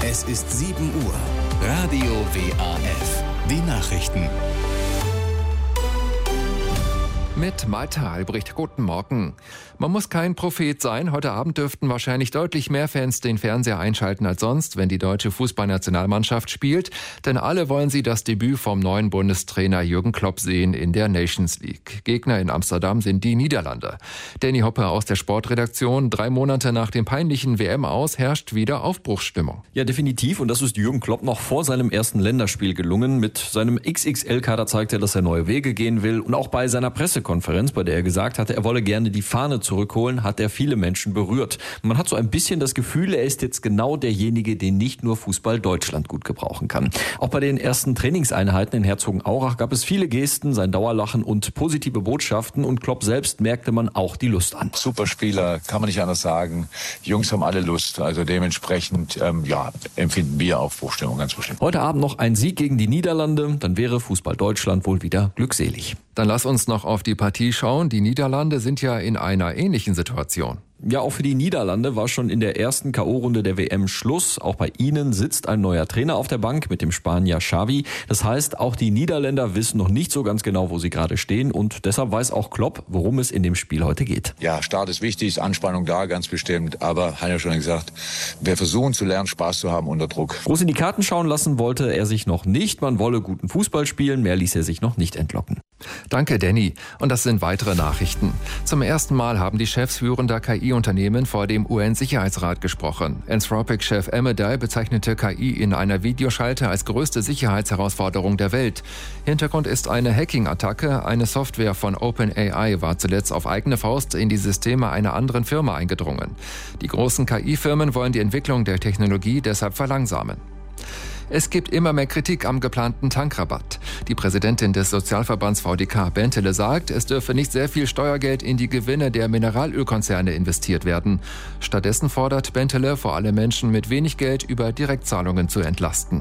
Es ist 7 Uhr. Radio WAF. Die Nachrichten. Mit Malte Albrecht, guten Morgen. Man muss kein Prophet sein. Heute Abend dürften wahrscheinlich deutlich mehr Fans den Fernseher einschalten als sonst, wenn die deutsche Fußballnationalmannschaft spielt. Denn alle wollen sie das Debüt vom neuen Bundestrainer Jürgen Klopp sehen in der Nations League. Gegner in Amsterdam sind die Niederlande. Danny Hoppe aus der Sportredaktion. 3 Monate nach dem peinlichen WM-Aus herrscht wieder Aufbruchsstimmung. Ja, definitiv. Und das ist Jürgen Klopp noch vor seinem ersten Länderspiel gelungen. Mit seinem XXL-Kader zeigt er, dass er neue Wege gehen will. Und auch bei seiner Pressekonferenz, bei der er gesagt hatte, er wolle gerne die Fahne zurückholen, hat er viele Menschen berührt. Man hat so ein bisschen das Gefühl, er ist jetzt genau derjenige, den nicht nur Fußball Deutschland gut gebrauchen kann. Auch bei den ersten Trainingseinheiten in Herzogenaurach gab es viele Gesten, sein Dauerlachen und positive Botschaften. Und Klopp selbst merkte man auch die Lust an. Super Spieler, kann man nicht anders sagen. Die Jungs haben alle Lust. Also dementsprechend empfinden wir Aufbruchstimmung ganz bestimmt. Heute Abend noch ein Sieg gegen die Niederlande, dann wäre Fußball Deutschland wohl wieder glückselig. Dann lass uns noch auf die Partie schauen. Die Niederlande sind ja in einer ähnlichen Situation. Ja, auch für die Niederlande war schon in der ersten K.O.-Runde der WM Schluss. Auch bei ihnen sitzt ein neuer Trainer auf der Bank mit dem Spanier Xavi. Das heißt, auch die Niederländer wissen noch nicht so ganz genau, wo sie gerade stehen. Und deshalb weiß auch Klopp, worum es in dem Spiel heute geht. Ja, Start ist wichtig, ist Anspannung da, ganz bestimmt. Aber, hat ja schon gesagt, wir versuchen zu lernen, Spaß zu haben unter Druck. Groß in die Karten schauen lassen wollte er sich noch nicht. Man wolle guten Fußball spielen, mehr ließ er sich noch nicht entlocken. Danke, Danny. Und das sind weitere Nachrichten. Zum ersten Mal haben die Chefs führender KI-Unternehmen vor dem UN-Sicherheitsrat gesprochen. Anthropic-Chef Amedei bezeichnete KI in einer Videoschalte als größte Sicherheitsherausforderung der Welt. Hintergrund ist eine Hacking-Attacke. Eine Software von OpenAI war zuletzt auf eigene Faust in die Systeme einer anderen Firma eingedrungen. Die großen KI-Firmen wollen die Entwicklung der Technologie deshalb verlangsamen. Es gibt immer mehr Kritik am geplanten Tankrabatt. Die Präsidentin des Sozialverbands VDK Bentele sagt, es dürfe nicht sehr viel Steuergeld in die Gewinne der Mineralölkonzerne investiert werden. Stattdessen fordert Bentele, vor allem Menschen mit wenig Geld über Direktzahlungen zu entlasten.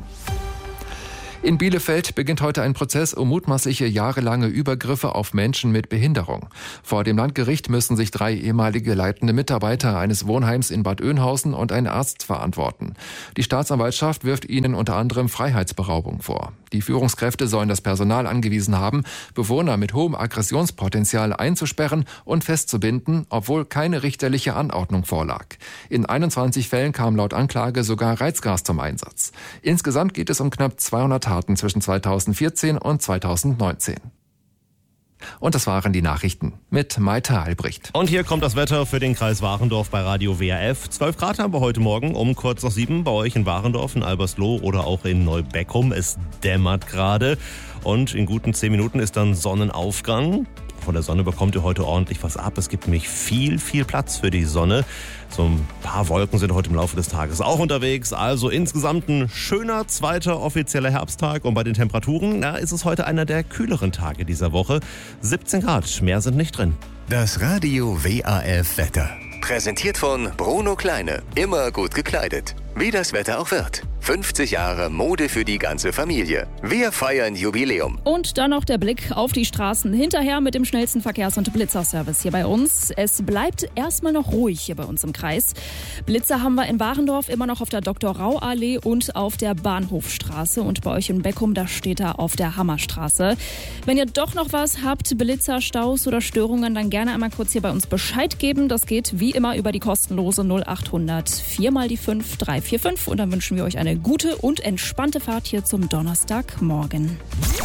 In Bielefeld beginnt heute ein Prozess um mutmaßliche jahrelange Übergriffe auf Menschen mit Behinderung. Vor dem Landgericht müssen sich 3 ehemalige leitende Mitarbeiter eines Wohnheims in Bad Oeynhausen und ein Arzt verantworten. Die Staatsanwaltschaft wirft ihnen unter anderem Freiheitsberaubung vor. Die Führungskräfte sollen das Personal angewiesen haben, Bewohner mit hohem Aggressionspotenzial einzusperren und festzubinden, obwohl keine richterliche Anordnung vorlag. In 21 Fällen kam laut Anklage sogar Reizgas zum Einsatz. Insgesamt geht es um knapp 200 Taten zwischen 2014 und 2019. Und das waren die Nachrichten mit Malte Albrecht. Und hier kommt das Wetter für den Kreis Warendorf bei Radio WAF. 12 Grad haben wir heute Morgen um kurz nach 7 bei euch in Warendorf, in Albersloh oder auch in Neubeckum. Es dämmert gerade und in guten 10 Minuten ist dann Sonnenaufgang. Von der Sonne bekommt ihr heute ordentlich was ab. Es gibt nämlich viel Platz für die Sonne. So ein paar Wolken sind heute im Laufe des Tages auch unterwegs. Also insgesamt ein schöner zweiter offizieller Herbsttag. Und bei den Temperaturen ist es heute einer der kühleren Tage dieser Woche. 17 Grad, mehr sind nicht drin. Das Radio WAF Wetter. Präsentiert von Bruno Kleine. Immer gut gekleidet. Wie das Wetter auch wird. 50 Jahre Mode für die ganze Familie. Wir feiern Jubiläum. Und dann noch der Blick auf die Straßen. Hinterher mit dem schnellsten Verkehrs- und Blitzerservice hier bei uns. Es bleibt erstmal noch ruhig hier bei uns im Kreis. Blitzer haben wir in Warendorf immer noch auf der Dr.-Rau-Allee und auf der Bahnhofstraße. Und bei euch in Beckum, da steht er auf der Hammerstraße. Wenn ihr doch noch was habt, Blitzer, Staus oder Störungen, dann gerne einmal kurz hier bei uns Bescheid geben. Das geht wie immer über die kostenlose 0800 4 mal die 5 345. Und dann wünschen wir euch eine gute und entspannte Fahrt hier zum Donnerstagmorgen.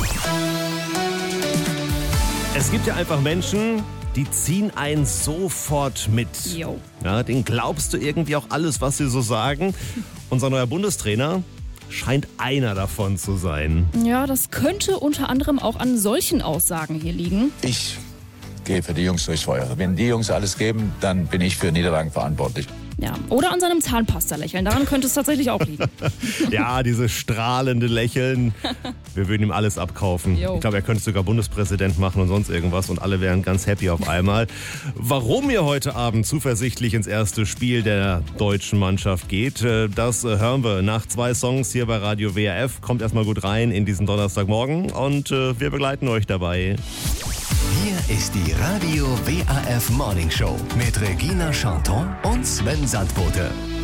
Es gibt ja einfach Menschen, die ziehen einen sofort mit. Jo. Ja, denen glaubst du irgendwie auch alles, was sie so sagen. Unser neuer Bundestrainer scheint einer davon zu sein. Ja, das könnte unter anderem auch an solchen Aussagen hier liegen. Ich gehe für die Jungs durchs Feuer. Wenn die Jungs alles geben, dann bin ich für Niederlagen verantwortlich. Ja, oder an seinem Zahnpasta-Lächeln. Daran könnte es tatsächlich auch liegen. Ja, dieses strahlende Lächeln. Wir würden ihm alles abkaufen. Jo. Ich glaube, er könnte sogar Bundespräsident machen und sonst irgendwas und alle wären ganz happy auf einmal. Warum ihr heute Abend zuversichtlich ins erste Spiel der deutschen Mannschaft geht, das hören wir nach 2 Songs hier bei Radio WAF. Kommt erstmal gut rein in diesen Donnerstagmorgen und wir begleiten euch dabei. Hier ist die Radio WAF Morning Show mit Regina Chanton und Sven Sandbote.